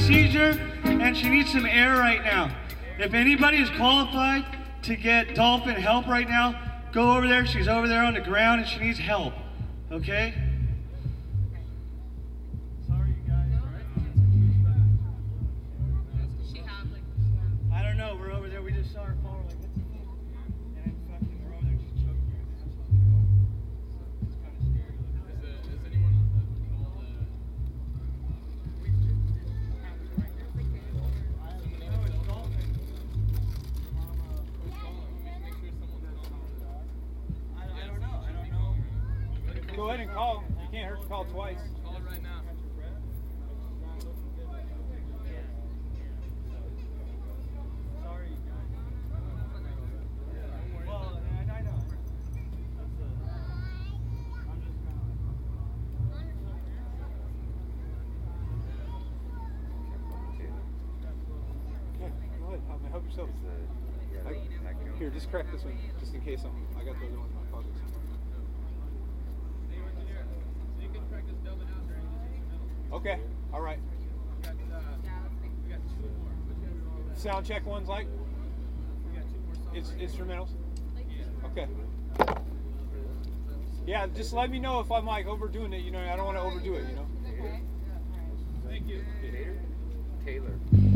seizure and she needs some air right now. If anybody is qualified to get Dolphin help right now, go over there. She's over there on the ground and she needs help. Okay? Sorry, you guys. I don't know. We're over there. We just saw her fall. We're like, what's the thing? And then fucking, we're over there. She's choking her. It's kind of scary. Is anyone called? I don't know. Go ahead and call. You can't hurt to call twice. Call it right now. Sorry, guys. Well, I know. I'm just kind Yeah, go ahead. Help yourself. Here, just crack this one, just in case I got the other one in my pocket somewhere. You can practice Delvin out during this instrumental. Okay, all right. We got 2 more. Sound check one's like? We got 2 more songs. It's instrumentals? Yeah. Okay. Yeah, just let me know if I'm like overdoing it, you know, I don't want to overdo it, you know? Thank you. Taylor.